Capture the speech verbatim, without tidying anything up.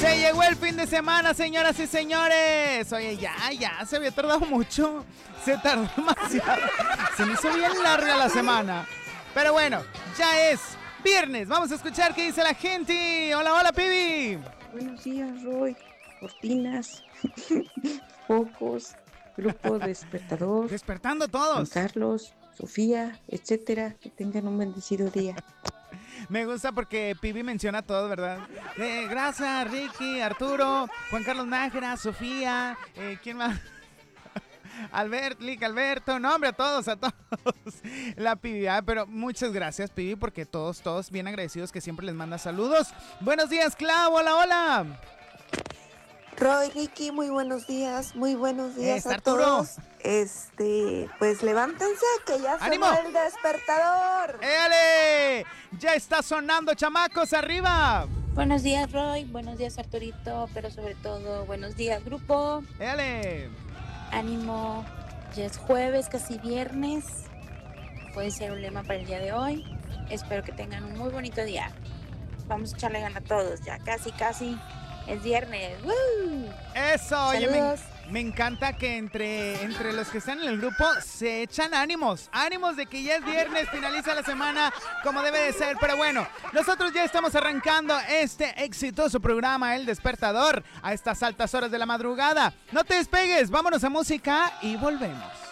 Se llegó el fin de semana, señoras y señores. Oye, ya, ya, se había tardado mucho. Se tardó demasiado. Se me hizo bien larga la semana. Pero bueno, ya es viernes. Vamos a escuchar qué dice la gente. Hola, hola, Pibi. Buenos días, Roy. Cortinas, focos, grupo despertador. Despertando todos. Juan Carlos, Sofía, etcétera. Que tengan un bendecido día. Me gusta porque Pibi menciona a todos, ¿verdad? Eh, gracias, Ricky, Arturo, Juan Carlos Nájera, Sofía, eh, ¿quién más? Albert, Lick, Alberto, no, hombre, a todos, a todos. La Pibi, ah, pero muchas gracias, Pibi, porque todos, todos bien agradecidos que siempre les manda saludos. Buenos días, Clau, hola, hola. Roy, Ricky, muy buenos días, muy buenos días eh, a Arturo. todos. Este, pues levántense que ya ¡ánimo! sonó el despertador. ¡Éale! Ya está sonando, chamacos, arriba. Buenos días, Roy, buenos días, Arturito, pero sobre todo, buenos días, grupo. ¡Éale! Ánimo, ya es jueves, casi viernes. Puede ser un lema para el día de hoy. Espero que tengan un muy bonito día. Vamos a echarle ganas a todos, ya casi, casi es viernes. ¡Woo! Eso, oye, me, Saludos. me encanta que entre, entre los que están en el grupo se echan ánimos, ánimos de que ya es viernes, finaliza la semana como debe de ser, pero bueno, nosotros ya estamos arrancando este exitoso programa, El Despertador, a estas altas horas de la madrugada. No te despegues, vámonos a música y volvemos.